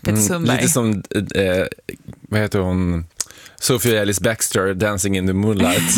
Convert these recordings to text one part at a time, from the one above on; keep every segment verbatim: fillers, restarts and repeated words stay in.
Peter Mm, Sundberg. lite som, eh, vad heter hon? Sophia Ellis Bextor, Dancing in the Moonlight.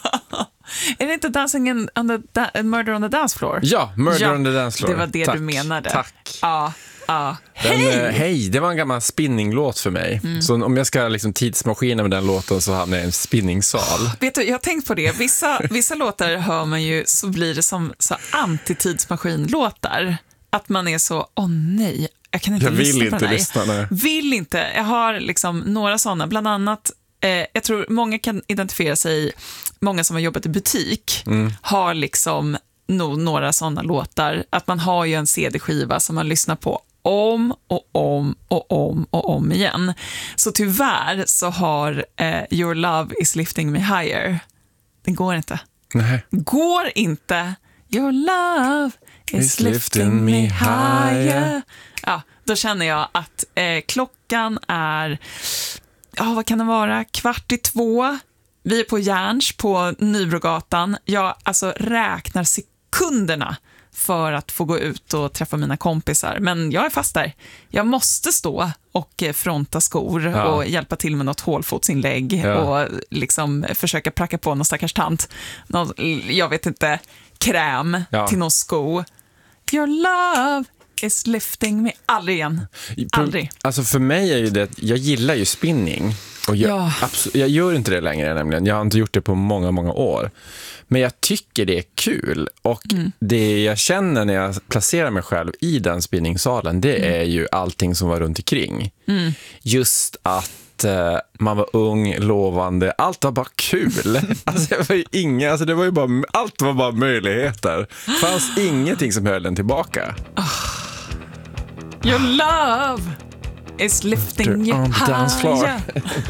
Är det inte Dancing in on the da- Murder on the Dance Floor? Ja, Murder Ja, on the Dance Floor. Det var det Tack, du menade. Tack. Ja, ja. Den, Hej! eh, hej, det var en gammal spinninglåt för mig. Mm. Så om jag ska liksom tidsmaskina med den låten så hamnar jag i en spinningsal. Vet du, jag har tänkt på det. Vissa, vissa låtar hör man ju, så blir det som så antitidsmaskinlåtar. Att man är så, åh nej, jag kan inte Jag vill lyssna på inte den här. lyssna, nej. Vill inte. Jag har liksom några sådana, bland annat, eh, jag tror många kan identifiera sig, många som har jobbat i butik mm. har liksom no, några sådana låtar. Att man har ju en C D-skiva som man lyssnar på om och om och om och om igen. Så tyvärr så har eh, Your Love is Lifting Me Higher. Den går inte. Nej. Går inte. Your love is lifting me higher. Ja, då känner jag att eh, klockan är, ja, vad kan det vara? Kvart i två. Vi är på Järns på Nybrogatan. Jag alltså räknar sekunderna för att få gå ut och träffa mina kompisar. Men jag är fast där. Jag måste stå och fronta skor ja. och hjälpa till med något hålfotsinlägg ja. och liksom försöka pracka på någon stackars tant. Någon, jag vet inte, kräm ja. till någon sko. Your love is lifting me. Aldrig igen. Aldrig. Alltså för mig är ju det, jag gillar ju spinning. Och jag, ja. absolut, jag gör inte det längre nämligen. Jag har inte gjort det på många, många år. Men jag tycker det är kul. Och mm. det jag känner när jag placerar mig själv i den spinningsalen, det mm. är ju allting som var runt omkring. Mm. Just att uh, man var ung, lovande. Allt var bara kul. Alltså, det var ju inga, alltså, det var ju bara, allt var bara möjligheter. Det fanns ingenting som höll den tillbaka. Oh. Your love is lifting you higher.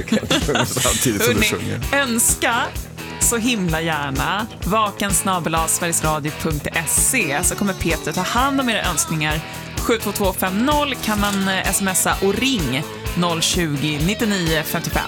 Hörrni, önska så himla gärna vaken snabel-a sverigesradio punkt se, så kommer Peter ta hand om era önskningar. Sju två två fem noll kan man smsa och ring noll tjugo nittionio femtiofem.